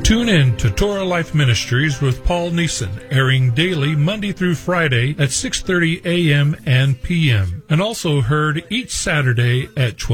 Tune in to Torah Life Ministries with Paul Neeson, airing daily Monday through Friday at 6:30 a.m. and p.m. and also heard each Saturday at 12